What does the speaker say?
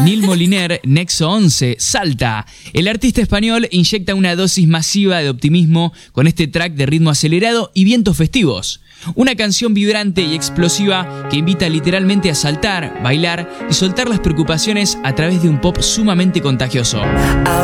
Neil Moliner, Nexo 11, Salta. El artista español inyecta una dosis masiva de optimismo con este track de ritmo acelerado y vientos festivos. Una canción vibrante y explosiva que invita literalmente a saltar, bailar y soltar las preocupaciones a través de un pop sumamente contagioso.